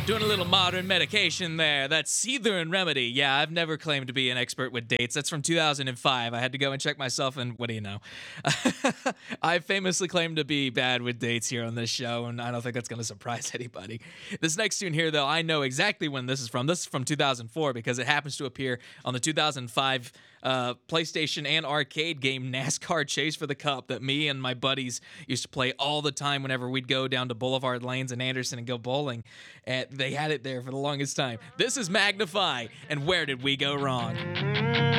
Doing a little modern medication there. That's Seether Remedy. Yeah, I've never claimed to be an expert with dates. That's from 2005. I had to go and check myself, and what do you know? I famously claim to be bad with dates here on this show, and I don't think that's going to surprise anybody. This next tune here, though, I know exactly when this is from. This is from 2004 because it happens to appear on the 2005 PlayStation and arcade game NASCAR Chase for the Cup that me and my buddies used to play all the time whenever we'd go down to Boulevard Lanes in Anderson and go bowling. And they had it there for the longest time. This is Magnify, and Where Did We Go Wrong?